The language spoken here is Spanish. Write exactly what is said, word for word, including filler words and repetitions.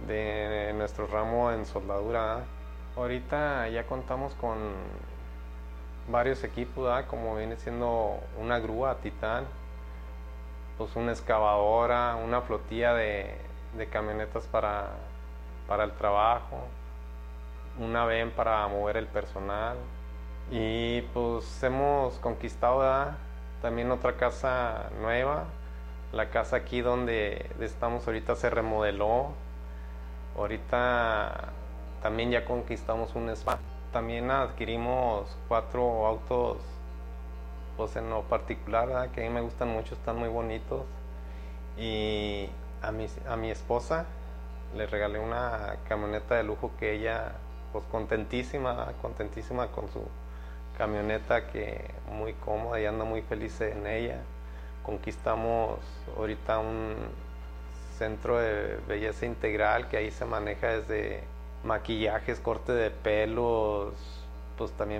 de nuestro ramo en soldadura. ¿eh? Ahorita ya contamos con varios equipos, ¿eh? Como viene siendo una grúa Titán, pues una excavadora, una flotilla de, de camionetas para, para el trabajo, una van para mover el personal. Y pues hemos conquistado, ¿verdad? También otra casa nueva. La casa aquí donde estamos ahorita se remodeló. Ahorita también ya conquistamos un spa. También adquirimos cuatro autos, pues en lo particular, ¿verdad? Que a mí me gustan mucho, están muy bonitos. Y a mi, a mi esposa le regalé una camioneta de lujo que ella, pues contentísima, contentísima con su camioneta, que muy cómoda y anda muy feliz en ella. Conquistamos ahorita un centro de belleza integral que ahí se maneja desde maquillajes, corte de pelos, pues también